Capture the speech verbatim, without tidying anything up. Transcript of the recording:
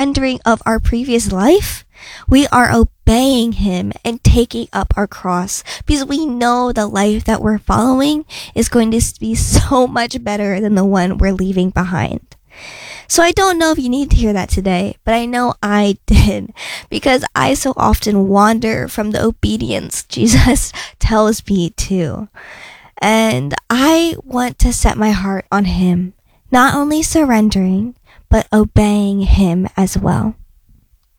surrendering of our previous life, we are obeying him and taking up our cross because we know the life that we're following is going to be so much better than the one we're leaving behind. So I don't know if you need to hear that today, but I know I did, because I so often wander from the obedience Jesus tells me to. And I want to set my heart on him, not only surrendering, but obeying him as well.